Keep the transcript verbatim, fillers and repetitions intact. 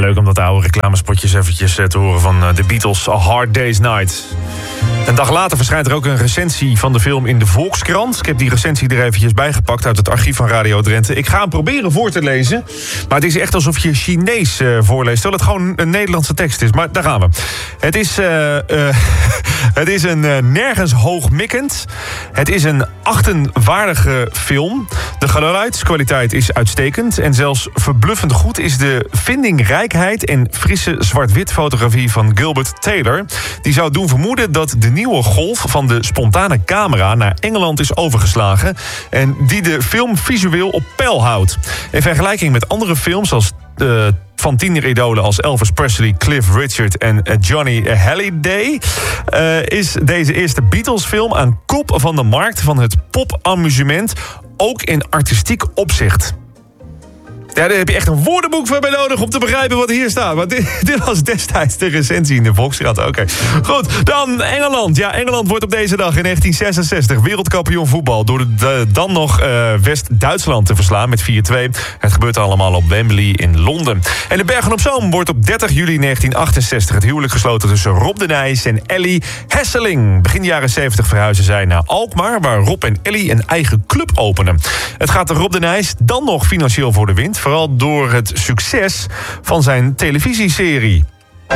leuk om dat oude reclamespotjes eventjes te horen van de Beatles, A Hard Day's Night. Een dag later verschijnt er ook een recensie van de film in de Volkskrant. Ik heb die recensie er eventjes bijgepakt uit het archief van Radio Drenthe. Ik ga hem proberen voor te lezen, maar het is echt alsof je Chinees uh, voorleest, terwijl het gewoon een Nederlandse tekst is. Maar daar gaan we. Het is, uh, uh, het is een uh, nergens hoogmikkend. Het is een achtenwaardige film. De geluidskwaliteit is uitstekend en zelfs verbluffend goed is de vindingrijkheid en frisse zwart-wit fotografie van Gilbert Taylor. Die zou doen vermoeden dat de nieuwe golf van de spontane camera naar Engeland is overgeslagen en die de film visueel op peil houdt. In vergelijking met andere films als uh, van tieneridolen als Elvis Presley, Cliff Richard en uh, Johnny Halliday uh, is deze eerste Beatles-film aan kop van de markt van het popamusement, ook in artistiek opzicht. Ja, daar heb je echt een woordenboek voor bij nodig om te begrijpen wat hier staat. Want dit, dit was destijds de recensie in de Volkskrant. Oké, okay. Goed. Dan Engeland. Ja, Engeland wordt op deze dag in negentien zesenzestig wereldkampioen voetbal door de, de dan nog uh, West-Duitsland te verslaan met vier twee. Het gebeurt allemaal op Wembley in Londen. En de Bergen op Zoom wordt op dertig juli negentien achtenzestig het huwelijk gesloten tussen Rob de Nijs en Ellie Hesseling. Begin jaren zeventig verhuizen zij naar Alkmaar, waar Rob en Ellie een eigen club openen. Het gaat de Rob de Nijs dan nog financieel voor de wind, vooral door het succes van zijn televisieserie.